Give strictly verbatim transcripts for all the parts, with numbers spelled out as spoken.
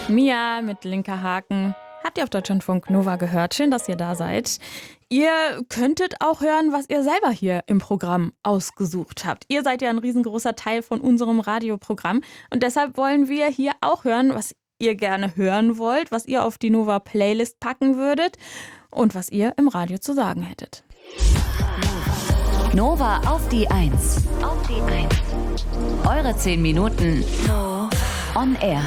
Mia mit linker Haken. Habt ihr auf Deutschlandfunk Nova gehört? Schön, dass ihr da seid. Ihr könntet auch hören, was ihr selber hier im Programm ausgesucht habt. Ihr seid ja ein riesengroßer Teil von unserem Radioprogramm und deshalb wollen wir hier auch hören, was ihr gerne hören wollt, was ihr auf die Nova-Playlist packen würdet und was ihr im Radio zu sagen hättet. Nova auf die Eins. Auf die Eins. Eure zehn Minuten on air.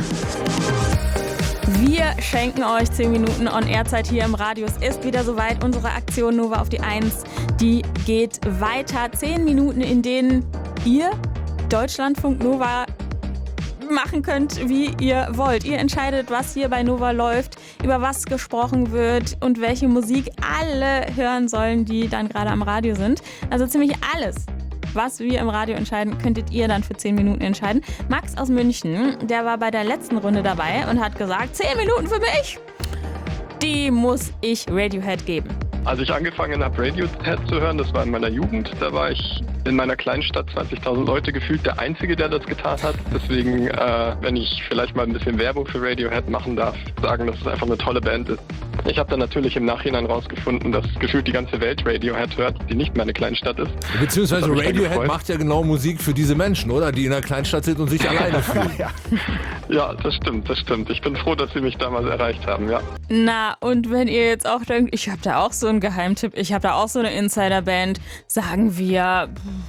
Wir schenken euch zehn Minuten On-Air-Zeit hier im Radio. Es ist wieder soweit. Unsere Aktion Nova auf die Eins, die geht weiter. zehn Minuten, in denen ihr Deutschlandfunk Nova machen könnt, wie ihr wollt. Ihr entscheidet, was hier bei Nova läuft, über was gesprochen wird und welche Musik alle hören sollen, die dann gerade am Radio sind. Also ziemlich alles, was wir im Radio entscheiden, könntet ihr dann für zehn Minuten entscheiden. Max aus München, der war bei der letzten Runde dabei und hat gesagt, zehn Minuten für mich, die muss ich Radiohead geben. Als ich angefangen habe, Radiohead zu hören, das war in meiner Jugend, da war ich in meiner kleinen Stadt, zwanzigtausend Leute gefühlt, der Einzige, der das getan hat. Deswegen, äh, wenn ich vielleicht mal ein bisschen Werbung für Radiohead machen darf, sagen, dass es einfach eine tolle Band ist. Ich habe dann natürlich im Nachhinein rausgefunden, dass gefühlt die ganze Welt Radiohead hört, die nicht meine Kleinstadt ist. Beziehungsweise Radiohead macht ja genau Musik für diese Menschen, oder? Die in der Kleinstadt sind und sich alleine fühlen. ja. ja, das stimmt, das stimmt. Ich bin froh, dass sie mich damals erreicht haben, ja. Na, und wenn ihr jetzt auch denkt, ich habe da auch so einen Geheimtipp, ich habe da auch so eine Insiderband, sagen wir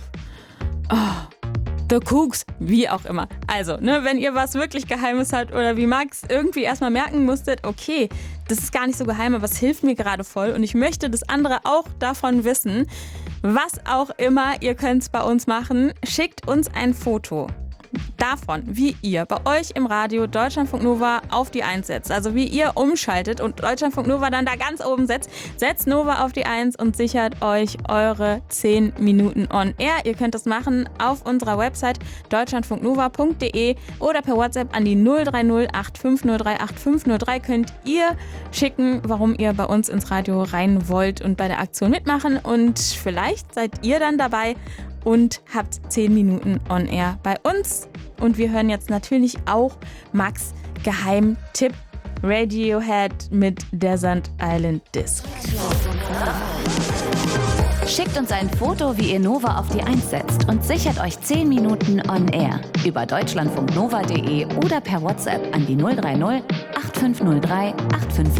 oh, The Kooks, wie auch immer. Also, ne, wenn ihr was wirklich Geheimes habt oder wie Max irgendwie erstmal merken musstet, okay, das ist gar nicht so geheim, aber es hilft mir gerade voll und ich möchte das andere auch davon wissen, was auch immer, ihr könnt es bei uns machen, schickt uns ein Foto davon, wie ihr bei euch im Radio Deutschlandfunk Nova auf die Eins setzt. Also wie ihr umschaltet und Deutschlandfunk Nova dann da ganz oben setzt. Setzt Nova auf die Eins und sichert euch eure zehn Minuten on air. Ihr könnt das machen auf unserer Website deutschlandfunknova punkt de oder per WhatsApp an die null drei null acht fünf null drei acht fünf null drei könnt ihr schicken, warum ihr bei uns ins Radio rein wollt und bei der Aktion mitmachen. Und vielleicht seid ihr dann dabei und habt zehn Minuten on air bei uns. Und wir hören jetzt natürlich auch Max Geheimtipp Radiohead mit Desert Island Disc. Schickt uns ein Foto, wie ihr Nova auf die Eins setzt und sichert euch zehn Minuten on air über deutschlandfunknova punkt de oder per WhatsApp an die null drei null acht fünf null drei acht fünf